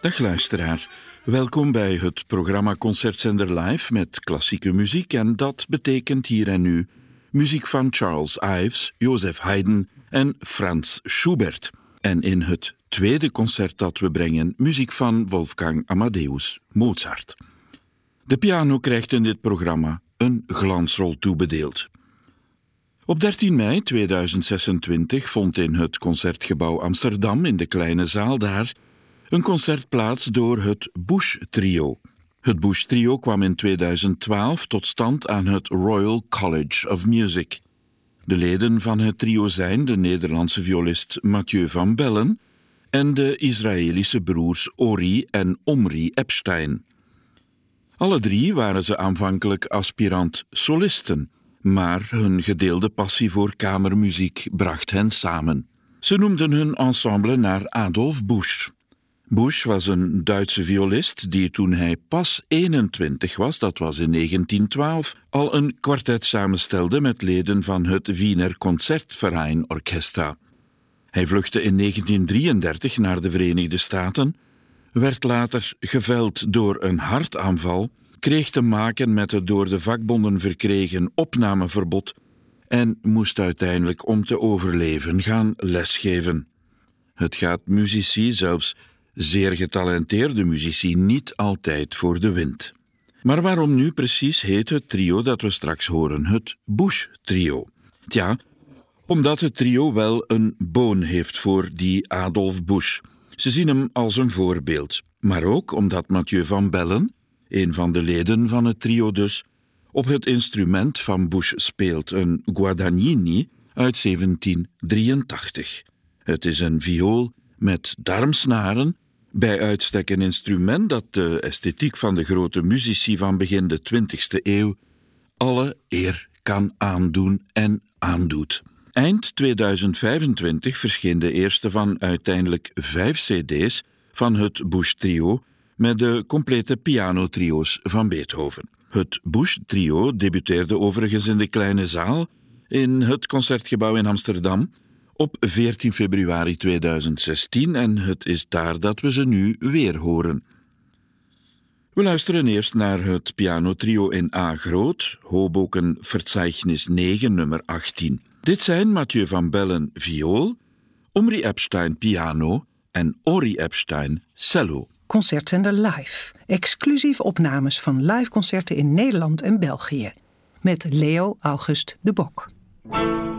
Dag luisteraar, welkom bij het programma Concertzender Live met klassieke muziek en dat betekent hier en nu muziek van Charles Ives, Joseph Haydn en Franz Schubert. En in het tweede concert dat we brengen muziek van Wolfgang Amadeus Mozart. De piano krijgt in dit programma een glansrol toebedeeld. Op 13 mei 2026 vond in het Concertgebouw Amsterdam in de kleine zaal daar een concert plaats door het Busch Trio. Het Busch Trio kwam in 2012 tot stand aan het Royal College of Music. De leden van het trio zijn de Nederlandse violist Mathieu van Bellen en de Israëlische broers Ori en Omri Epstein. Alle drie waren ze aanvankelijk aspirant solisten, maar hun gedeelde passie voor kamermuziek bracht hen samen. Ze noemden hun ensemble naar Adolf Busch. Busch was een Duitse violist die toen hij pas 21 was, dat was in 1912, al een kwartet samenstelde met leden van het Wiener Concertverein Orchestra. Hij vluchtte in 1933 naar de Verenigde Staten, werd later geveld door een hartaanval, kreeg te maken met het door de vakbonden verkregen opnameverbod en moest uiteindelijk om te overleven gaan lesgeven. Het gaat muzici, zelfs zeer getalenteerde muzici, niet altijd voor de wind. Maar waarom nu precies heet het trio dat we straks horen het Busch Trio? Tja, omdat het trio wel een boon heeft voor die Adolf Busch. Ze zien hem als een voorbeeld. Maar ook omdat Mathieu van Bellen, een van de leden van het trio dus, op het instrument van Busch speelt, een Guadagnini uit 1783. Het is een viool met darmsnaren, bij uitstek een instrument dat de esthetiek van de grote muzici van begin de 20e eeuw alle eer kan aandoen en aandoet. Eind 2025 verscheen de eerste van uiteindelijk 5 cd's van het Busch Trio met de complete pianotrio's van Beethoven. Het Busch Trio debuteerde overigens in de kleine zaal in het Concertgebouw in Amsterdam op 14 februari 2016 en het is daar dat we ze nu weer horen. We luisteren eerst naar het pianotrio in A groot, Hoboken Verzeichnis 9, nummer 18. Dit zijn Mathieu van Bellen viool, Omri Epstein piano en Ori Epstein cello. Concertzender Live. Exclusief opnames van liveconcerten in Nederland en België. Met Leo August de Bok.